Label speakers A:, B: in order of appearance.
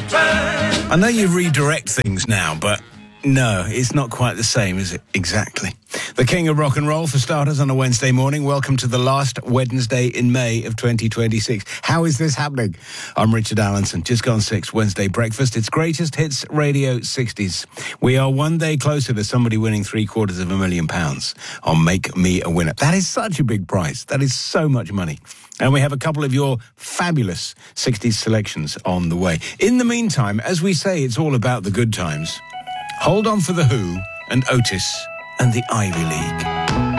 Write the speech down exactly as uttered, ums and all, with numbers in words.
A: I know you redirect things now, but no, it's not quite the same, is it? Exactly. The king of rock and roll, for starters, on a Wednesday morning. Welcome to the last Wednesday in May of twenty twenty-six. How is this happening? I'm Richard Allenson. Just gone six, Wednesday breakfast. It's Greatest Hits Radio sixties. We are one day closer to somebody winning three quarters of a million pounds on Make Me a Winner. That is such a big prize. That is so much money. And we have a couple of your fabulous sixties selections on the way. In the meantime, as we say, it's all about the good times. Hold on for The Who and Otis and the Ivy League.